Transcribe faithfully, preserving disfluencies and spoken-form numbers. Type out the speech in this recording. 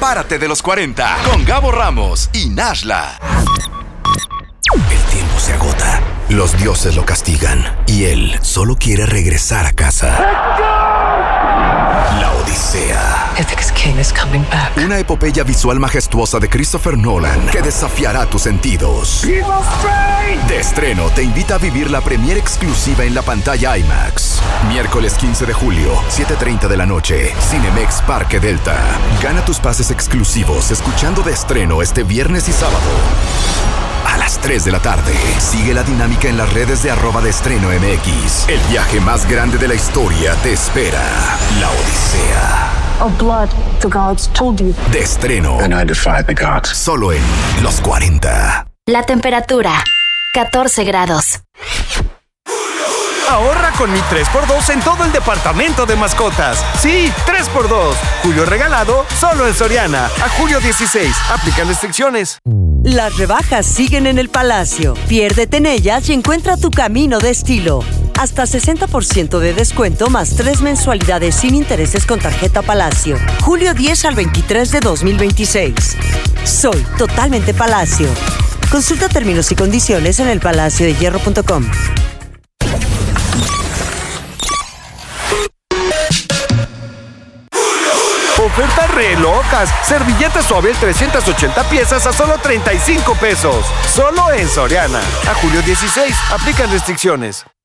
Párate de los cuarenta con Gabo Ramos y Nashla. El tiempo se agota, los dioses lo castigan y él solo quiere regresar a casa. La Odisea. Ithac's king is coming back. Una epopeya visual majestuosa de Christopher Nolan que desafiará tus sentidos. De estreno te invita a vivir la premiere exclusiva en la pantalla IMAX. Miércoles quince de julio, siete treinta de la noche, Cinemex Parque Delta. Gana tus pases exclusivos escuchando De Estreno este viernes y sábado. A las tres de la tarde, sigue la dinámica en las redes de arroba de estreno M X. El viaje más grande de la historia te espera. La Odisea. Of blood, the gods told you. De Estreno. And I defy the gods. Solo en Los cuarenta. La temperatura, catorce grados. Ahorra con mi tres por dos en todo el departamento de mascotas. Sí, tres por dos. Julio regalado, solo en Soriana. A julio dieciséis. Aplican restricciones. Las rebajas siguen en el Palacio. Piérdete en ellas y encuentra tu camino de estilo. Hasta sesenta por ciento de descuento más tres mensualidades sin intereses con tarjeta Palacio. Julio diez al veintitrés de dos mil veintiséis. Soy totalmente Palacio. Consulta términos y condiciones en el palacio de hierro punto com. Ofertas re locas. Servilleta Suavel trescientas ochenta piezas a solo treinta y cinco pesos. Solo en Soriana. A julio dieciséis. Aplican restricciones.